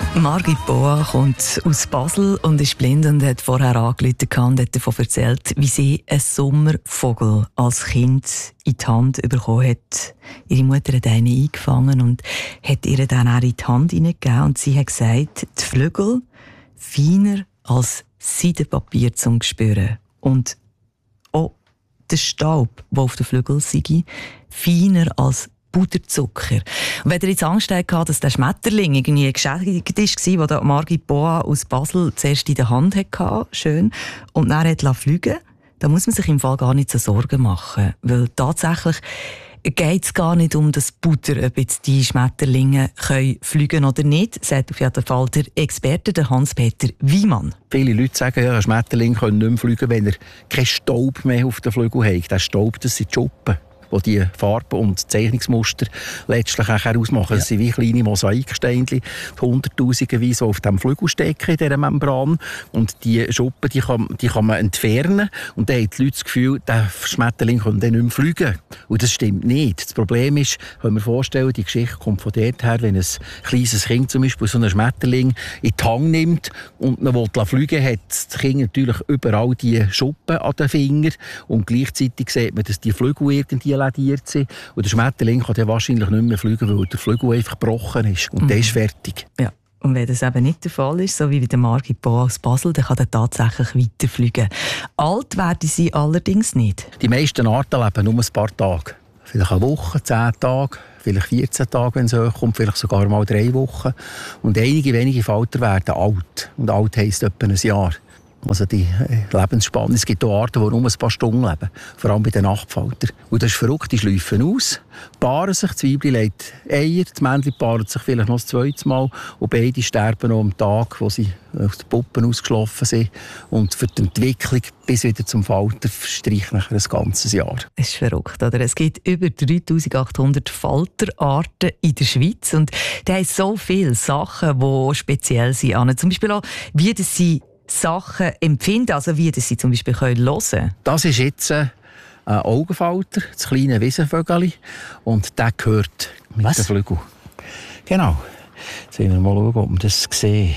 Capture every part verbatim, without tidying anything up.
Margit Boa kommt aus Basel und ist blind und hat vorher angerufen und hat davon erzählt, wie sie einen Sommervogel als Kind in die Hand bekommen hat. Ihre Mutter hat einen eingefangen und hat ihr dann auch in die Hand hineingegeben. Und sie hat gesagt, die Flügel feiner als Seidenpapier zum Spüren. Und auch der Staub, der auf den Flügeln sei, feiner als Puderzucker. Und wenn ihr jetzt Angst hatte, dass der Schmetterling irgendwie geschädigt war, den Margit Boa aus Basel zuerst in der Hand hatte, schön, und dann hat fliegen lassen, dann muss man sich im Fall gar nicht so Sorgen machen. Weil tatsächlich geht es gar nicht um das Puder, ob jetzt die Schmetterlinge können fliegen oder nicht, sagt auf jeden Fall der Experte, der Hans-Peter Wiemann. Viele Leute sagen, ja, ein Schmetterling kann nicht mehr fliegen, wenn er keinen Staub mehr auf den Flügeln hat. Der Staub, das sind die Schuppen, die die Farben und Zeichnungsmuster letztlich auch ausmachen. Das ja. sind wie kleine Mosaiksteinchen, hunderttausenderweise auf dem Flügel stecken, in dieser Membran. Und die Schuppen, die kann, die kann man entfernen. Und dann haben die Leute das Gefühl, der Schmetterling kann dann nicht mehr fliegen. Und das stimmt nicht. Das Problem ist, können wir vorstellen, die Geschichte kommt von dort her, wenn ein kleines Kind zum Beispiel so einen Schmetterling in die Hand nimmt und man will fliegen, hat das Kind natürlich überall die Schuppen an den Fingern. Und gleichzeitig sieht man, dass die Flügel irgendwie lediert sind. Und der Schmetterling kann ja wahrscheinlich nicht mehr fliegen, weil der Flügel einfach gebrochen ist. Und mhm. der ist fertig. Ja. Und wenn das eben nicht der Fall ist, so wie bei der Margit Boa aus Basel, dann kann er tatsächlich weiterfliegen. Alt werden sie allerdings nicht. Die meisten Arten leben nur ein paar Tage. Vielleicht eine Woche, zehn Tage, vielleicht vierzehn Tage, wenn es hochkommt, vielleicht sogar mal drei Wochen. Und einige wenige Falter werden alt. Und alt heisst etwa ein Jahr. Also die Lebensspanne. Es gibt auch Arten, die nur ein paar Stunden leben. Vor allem bei den Nachtfaltern. Und das ist verrückt, die schleifen aus, paaren sich, die Weibchen legt Eier, die Männchen paaren sich vielleicht noch das zweite Mal und beide sterben noch am Tag, wo sie aus den Puppen ausgeschlafen sind. Und für die Entwicklung bis wieder zum Falter verstreicht nachher ein ganzes Jahr. Das ist verrückt, oder? Es gibt über dreitausendachthundert Falterarten in der Schweiz und da haben so viele Sachen, die speziell sind. Zum Beispiel auch, wie das sie Sachen empfinden, also wie das sie zum Beispiel hören können. Das ist jetzt ein Augenfalter, das kleine Wiesenvögel, und der gehört mit Was? den Flügeln. Genau. Jetzt wollen wir mal schauen, ob man das sieht.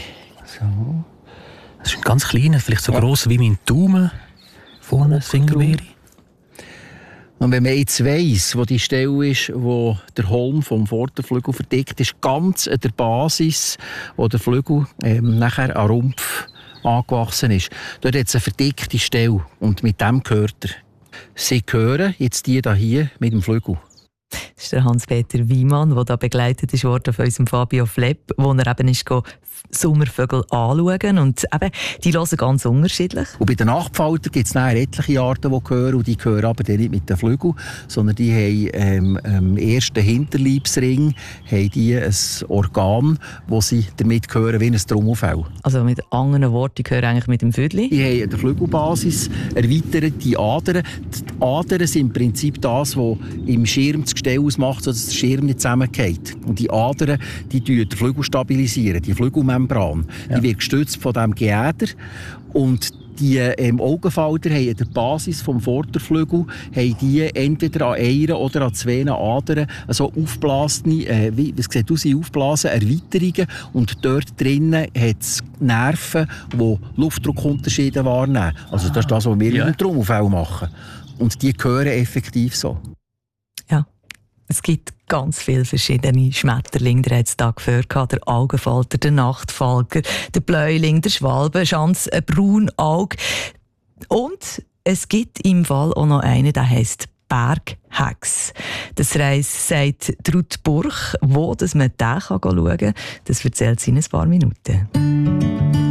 So. Das ist ein ganz kleiner, vielleicht so ja. gross wie mein Daumen. Vorne, das Fingerbeere. Und wenn man jetzt weiss, wo die Stelle ist, wo der Holm vom Vorderflügel verdeckt ist, ganz an der Basis, wo der Flügel ähm, nachher am Rumpf angewachsen ist. Dort hat es eine verdickte Stelle und mit dem gehört er. Sie hören jetzt die hier mit dem Flügel. Das ist der Hans-Peter Wiemann, der da begleitet ist worden von unserem Fabio Flepp, wo er eben ist Sommervögel anschauen. Und eben, die hören ganz unterschiedlich. Und bei den Nachtfaltern gibt es etliche Arten, die hören, und die hören aber nicht mit den Flügeln, sondern die haben ähm, am ersten Hinterleibsring haben die ein Organ, wo sie damit hören wie ein Trommelfell. Also mit anderen Worten, die hören eigentlich mit dem Vödli? Die haben an der Flügelbasis erweiterte Adern. Die Adern sind im Prinzip das, was im Schirm das Gestell ausmacht, sodass der Schirm nicht zusammengeht. Und die Adern, die stabilisieren den Flügel stabilisieren, die Flügelmembran. Ja. Die wird gestützt von diesem Geäder. Und die ähm, Augenfalter haben an der Basis vom Vorderflügel haben die entweder an einer oder an zwei Adern also aufblasene, äh, wie es sieht aus, aufblasen, Erweiterungen. Und dort drinnen hat es Nerven, die Luftdruckunterschiede wahrnehmen. Also das ist das, was wir ja. mit dem Trommelfell machen. Und die hören effektiv so. Ja. Es gibt ganz viele verschiedene Schmetterlinge. Der hat es da gehört, der Augenfalter, der Nachtfalter, der Bläuling, der Schwalbenschanz, ein Braunauge. Und es gibt im Fall auch noch einen, der heisst Berghex. Das heisst, sagt Ruth Burch, wo dass man den schauen kann, das erzählt sie in ein paar Minuten.